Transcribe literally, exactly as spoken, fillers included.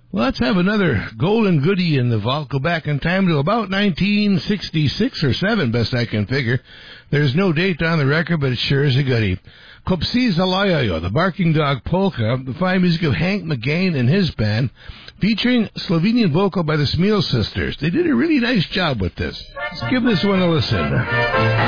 Well, let's have another golden goodie in the vault. Go back in time to about nineteen sixty-six or seven, best I can figure. There's no date on the record, but it sure is a goodie. Kopsiza Lajajo, the Barking Dog Polka, the fine music of Hank McGain and his band, featuring Slovenian vocal by the Smil Sisters. They did a really nice job with this. Let's give this one a listen.